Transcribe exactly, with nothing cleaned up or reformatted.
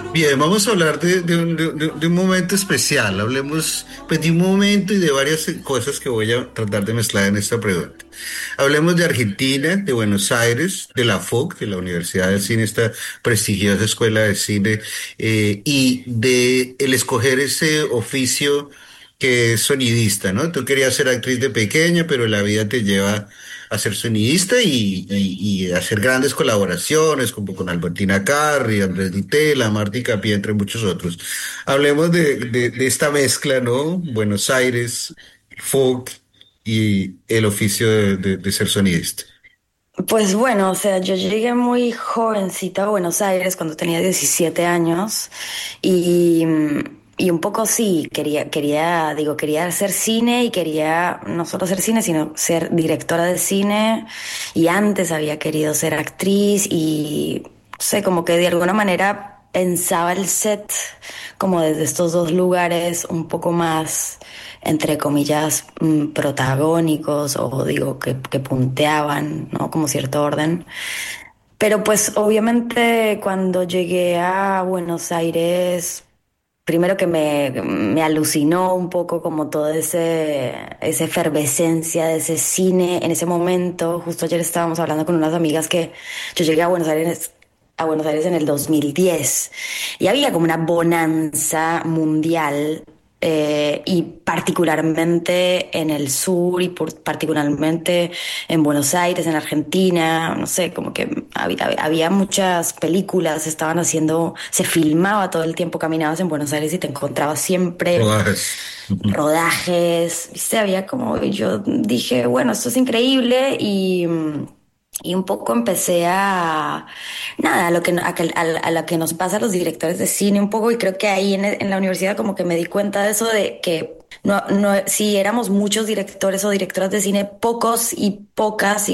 Bien, vamos a hablar de, de un, de- de- de un momento especial. Hablemos pues, de un momento y de varias cosas que voy a tratar de mezclar en esta pregunta. Hablemos de Argentina, de Buenos Aires, de la F O C, de la Universidad de Cine, esta prestigiosa escuela de cine, eh, y de el escoger ese oficio que es sonidista, ¿no? Tú querías ser actriz de pequeña, pero la vida te lleva a ser sonidista y, y, y hacer grandes colaboraciones, como con Albertina Carri, Andrés Di Tella, Martí Capia, entre muchos otros. Hablemos de, de, de esta mezcla, ¿no? Buenos Aires, folk y el oficio de, de, de ser sonidista. Pues bueno, o sea, yo llegué muy jovencita a Buenos Aires cuando tenía diecisiete años y, y un poco sí, quería, quería, digo, quería hacer cine y quería no solo hacer cine, sino ser directora de cine y antes había querido ser actriz y, no sé, como que de alguna manera pensaba el set como desde estos dos lugares un poco más entre comillas, mm, protagónicos o digo que, que punteaban, ¿no? Como cierto orden. Pero pues obviamente cuando llegué a Buenos Aires, primero que me, me alucinó un poco como toda ese, esa efervescencia de ese cine en ese momento. Justo ayer estábamos hablando con unas amigas que yo llegué a Buenos Aires a Buenos Aires en el dos mil diez y había como una bonanza mundial eh, y particularmente en el sur y por- particularmente en Buenos Aires, en Argentina, no sé, como que había, había muchas películas, estaban haciendo, se filmaba todo el tiempo, caminabas en Buenos Aires y te encontrabas siempre Rodajes. Ujú. rodajes, ¿viste? Había como, y yo dije, bueno, esto es increíble y... Y un poco empecé a, nada, a lo que, a, que- a, a lo que nos pasa a los directores de cine un poco, y creo que ahí en, en la universidad como que me di cuenta de eso, de que no, no, si éramos muchos directores o directoras de cine, pocos y pocas